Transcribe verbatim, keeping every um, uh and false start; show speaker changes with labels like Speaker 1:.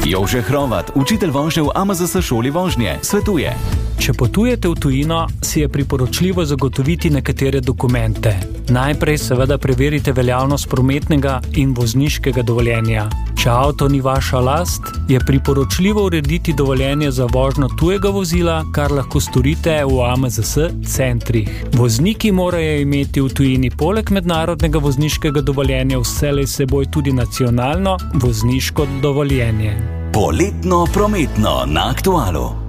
Speaker 1: Jože Hrovat, učitelj vožnje v A M Z S šoli vožnje, svetuje.
Speaker 2: Če potujete v tujino, si je priporočljivo zagotoviti nekatere dokumente. Najprej seveda preverite veljavnost prometnega in vozniškega dovoljenja. Če avto ni vaša last, je priporočljivo urediti dovoljenje za vožnjo tujega vozila, kar lahko storite v A M Z S centrih. Vozniki morajo imeti v tujini poleg mednarodnega vozniškega dovoljenja vselej s seboj tudi nacionalno vozniško dovoljenje.
Speaker 1: Poletno prometno na Aktualu.